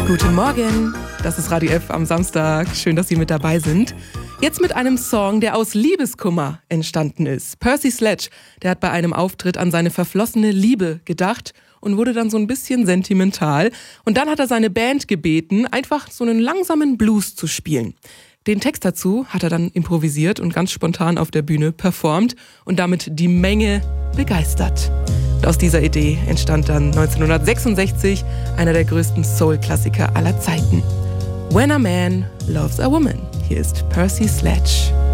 Guten Morgen, das ist Radio F am Samstag. Schön, dass Sie mit dabei sind. Jetzt mit einem Song, der aus Liebeskummer entstanden ist. Percy Sledge, der hat bei einem Auftritt an seine verflossene Liebe gedacht und wurde dann so ein bisschen sentimental. Und dann hat er seine Band gebeten, einfach so einen langsamen Blues zu spielen. Den Text dazu hat er dann improvisiert und ganz spontan auf der Bühne performt und damit die Menge begeistert. Und aus dieser Idee entstand dann 1966 einer der größten Soul-Klassiker aller Zeiten. When a Man Loves a Woman. Hier ist Percy Sledge.